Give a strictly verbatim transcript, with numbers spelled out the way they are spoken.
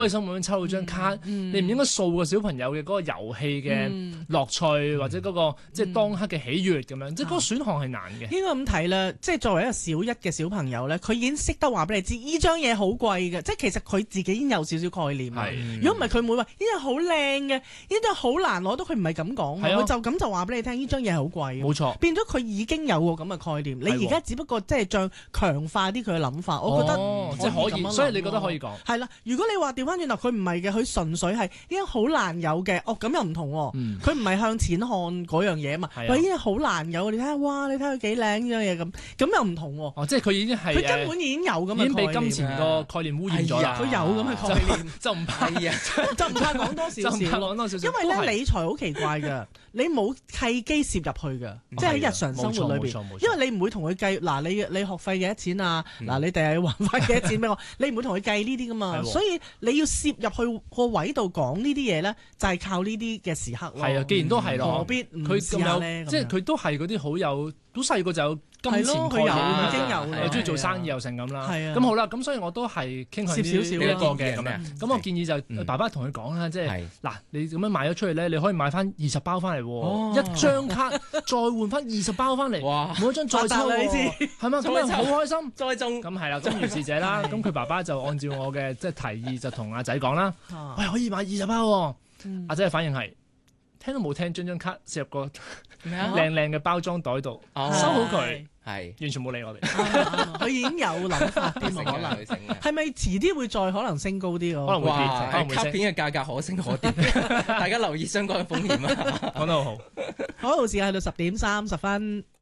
開心咁樣抽到張卡， 嗯、 你唔應該掃個小朋友嘅嗰個遊戲嘅樂趣、嗯、或者嗰、嗰個即係當刻嘅喜悅咁樣，嗯、即係嗰個選項係難嘅。 應該咁睇啦，即係作為一個小一嘅小朋友咧，佢已經識得話俾你知，呢張嘢好貴嘅，即係其實佢自己已經有少少概念。如果唔係佢唔會話呢張好靚嘅，呢張好難攞到，佢唔係咁講，佢、啊、就咁就話俾你聽，呢張嘢好貴。 冇錯，變咗佢已經有個咁嘅概念。你而家只不過即係將強化啲佢嘅諗法，我覺得即係可以，所以你覺得可以講係啦。如果你話調翻轉頭，佢唔係嘅，佢純粹係呢樣好難有嘅，哦咁又唔同。佢唔係向錢看嗰樣嘢嘛，話呢樣好難有，你睇下，哇！你睇佢幾靚呢樣嘢咁，咁又唔同。 哦，即係佢已經係佢根本已經有咁嘅概念， 已經被金錢個概念污染咗啦。 佢有咁嘅概念， 就唔怕啊， 就唔怕講多少少， 講多少少。 因為咧理財好奇怪㗎，你冇契機攝入去㗎，即係喺日常生活裏邊。因為你唔會同佢計嗱，你你學費幾多錢啊？嗱，你第日要還翻幾多錢俾我？你唔會同佢計呢啲㗎嘛。所以你要攝入去個位度講呢啲嘢咧，就係靠呢啲嘅時刻咯。 係啊，既然都係咯， 何必唔試下咧？即係佢都係嗰啲好有，好細個就有金錢概念， 已經有， 又中意做生意又成咁啦。 咁好啦，咁所以我都係傾向呢一個嘅咁樣。咁我建議就爸爸同佢講啦，即係嗱，你咁樣買咗出去咧，你可以買翻二十包翻嚟，一張卡再換翻二十包翻嚟，每一張再抽，係嘛？咁啊好開心， 再中。 咁係啦，咁如是者啦，咁佢爸爸就按照我嘅即係提議，就同阿仔講啦，喂，可以買二十包。阿仔嘅反應係聽都冇聽，將張卡攝入個靚靚嘅包裝袋度，收好佢，係完全冇理我哋。 佢已經有諗法添，可能係咪遲啲會再可能升高啲咯？ 可能會跌，可能會升。 卡片嘅價格可升可跌，大家留意相關嘅風險啊！ 講得好好， 好，時間去到十點三十分。